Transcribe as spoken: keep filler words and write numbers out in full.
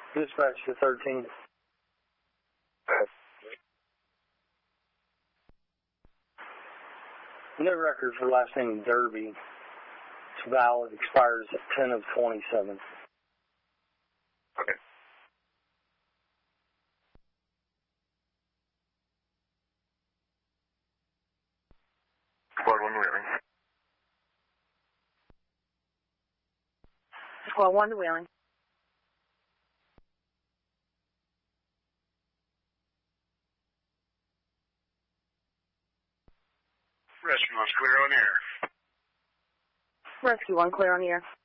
Dispatch to thirteen. No record for last name Derby. It's valid. Expires at ten of twenty-seven. Okay. Squad one Wheeling. Squad one to Wheeling. Rescue one's clear on air. Rescue one clear on the air.